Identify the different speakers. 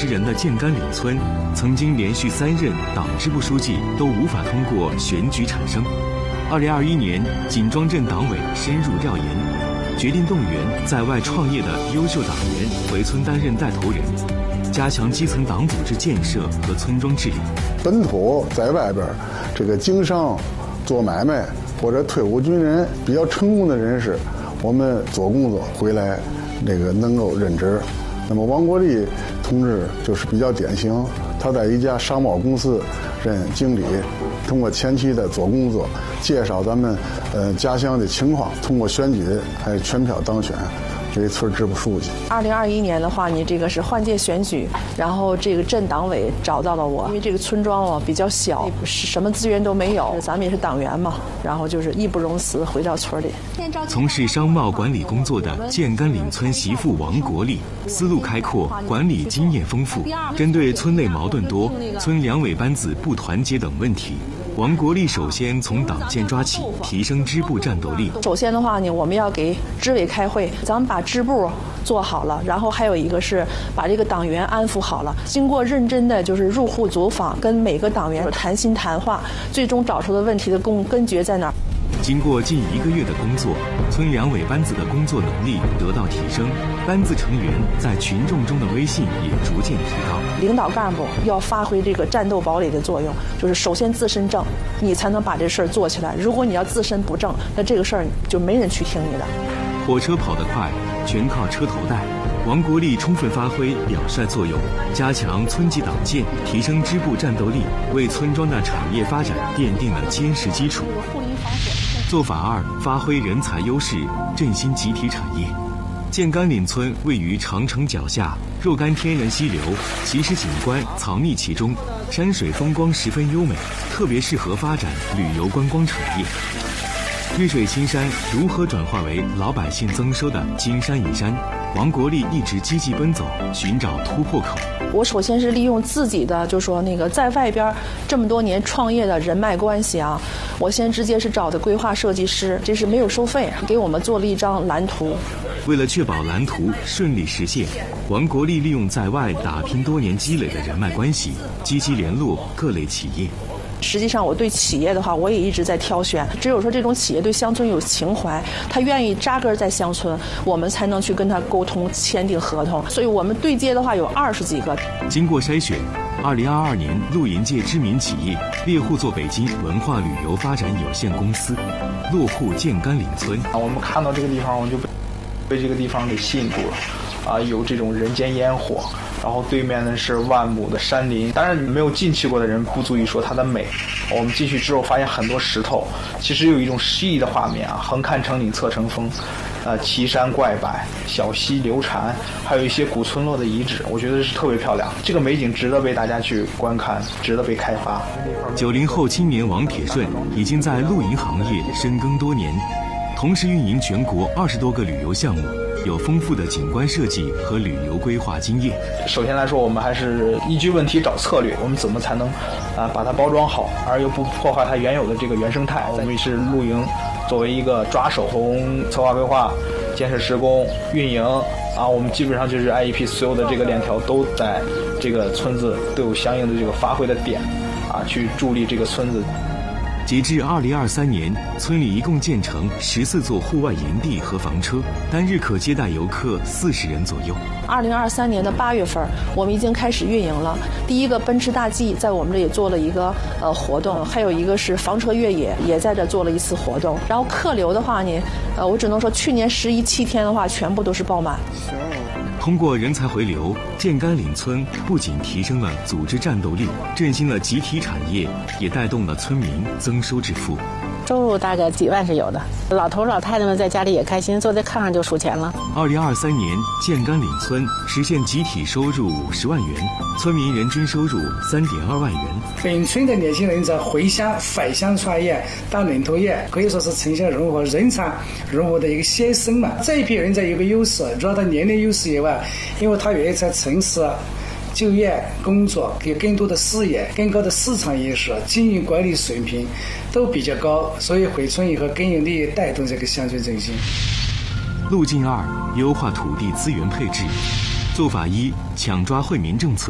Speaker 1: 50人的建干岭村，曾经连续3任党支部书记都无法通过选举产生。2021年，锦庄镇党委深入调研，决定动员在外创业的优秀党员回村担任带头人，加强基层党组织建设和村庄治理。
Speaker 2: 本土在外边这个经商、做买卖或者退伍军人比较成功的人士，我们做工作回来能够任职。那么王国立同志就是比较典型，他在一家商贸公司任经理，通过前期的做工作，介绍咱们家乡的情况，通过选举还全票当选这村支部书记。
Speaker 3: 2021年的话，你这个是换届选举，然后这个镇党委找到了我，因为这个村庄比较小，什么资源都没有，咱们也是党员嘛，然后就是义不容辞回到村里。
Speaker 1: 从事商贸管理工作的建干岭村媳妇王国立，思路开阔，管理经验丰富，针对村内矛盾多、村两委班子不团结等问题，王国立首先从党建抓起，提升支部战斗力。
Speaker 3: 首先的话呢，我们要给支委开会，咱们把支部做好了，然后还有一个是把这个党员安抚好了。经过认真的就是入户走访，跟每个党员谈心谈话，最终找出的问题的根结在哪儿。
Speaker 1: 经过近1个月的工作，村两委班子的工作能力得到提升，班子成员在群众中的威信也逐渐提高。
Speaker 3: 领导干部要发挥这个战斗堡垒的作用，就是首先自身正，你才能把这事儿做起来。如果你要自身不正，那这个事儿就没人去听你的。
Speaker 1: 火车跑得快，全靠车头带。王国立充分发挥表率作用，加强村级党建，提升支部战斗力，为村庄的产业发展奠定了坚实基础。做法2：发挥人才优势，振兴集体产业。建干岭村位于长城脚下，若干天然溪流、奇石景观藏匿其中，山水风光十分优美，特别适合发展旅游观光产业。绿水青山如何转化为老百姓增收的金山银山？王国立一直积极奔走，寻找突破口。
Speaker 3: 我首先是利用自己的，就说在外边这么多年创业的人脉关系啊，我先直接是找的规划设计师，这是没有收费，给我们做了一张蓝图。
Speaker 1: 为了确保蓝图顺利实现，王国立利用在外打拼多年积累的人脉关系，积极联络各类企业。
Speaker 3: 实际上我对企业的话，我也一直在挑选，只有说这种企业对乡村有情怀，他愿意扎根在乡村，我们才能去跟他沟通签订合同。所以我们对接的话有20几个。
Speaker 1: 经过筛选，2022年露营界知名企业猎户座北京文化旅游发展有限公司落户建干岭村。
Speaker 4: 我们看到这个地方，我们就被这个地方给吸引住了，有这种人间烟火，然后对面呢是万亩的山林。当然没有进去过的人不足以说它的美。我们进去之后发现很多石头，其实有一种诗意的画面啊，横看成岭侧成峰，奇山怪柏，小溪流潺，还有一些古村落的遗址，我觉得是特别漂亮。这个美景值得被大家去观看，值得被开发。
Speaker 1: 90后青年王铁顺已经在露营行业深耕多年，同时运营全国20多个旅游项目，有丰富的景观设计和旅游规划经验。
Speaker 4: 首先来说，我们还是依据问题找策略，我们怎么才能把它包装好，而又不破坏它原有的这个原生态。我们是露营作为一个抓手，从策划规划、建设施工、运营我们基本上就是 IEP 所有的这个链条都在这个村子都有相应的这个发挥的点去助力这个村子。
Speaker 1: 截至2023年，村里一共建成14座户外营地和房车，单日可接待游客40人左右。
Speaker 3: 2023年的8月份，我们已经开始运营了。第一个奔驰大 G 在我们这也做了一个活动，还有一个是房车越野也在这做了一次活动。然后客流的话呢，我只能说去年11、7天的话，全部都是爆满。
Speaker 1: 通过人才回流，建干岭村不仅提升了组织战斗力，振兴了集体产业，也带动了村民增收致富。
Speaker 5: 收入大概几万是有的，老头老太太们在家里也开心，坐在炕上就数钱了。
Speaker 1: 2023年，建干岭村实现集体收入50万元，村民人均收入3.2万元。
Speaker 6: 本村的年轻人在回乡返乡创业当领头业，可以说是城乡融合、人才融合的一个先声嘛。这一批人在有个优势，除了他年龄优势以外，因为他愿意在城市就业工作，有更多的视野、更高的市场意识、经营管理水平都比较高，所以回村以后更有利于带动这个乡村振兴。
Speaker 1: 路径2：优化土地资源配置。做法1：抢抓惠民政策。